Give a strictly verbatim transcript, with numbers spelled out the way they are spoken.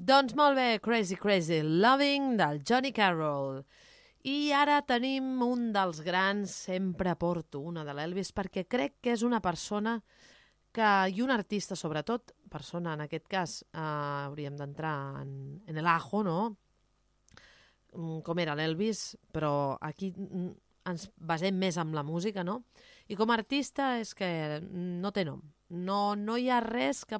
Doncs molt bé, Crazy Crazy Loving del Johnny Carroll. I ara tenim un dels grans, sempre porto una de l'Elvis, perquè crec que és una persona que, i un artista sobretot, persona en aquest cas, eh, hauríem d'entrar en, en el ajo, no? Com era l'Elvis, però aquí ens basem més en la música, no? I com a artista és que no té nom. No, no hi ha res que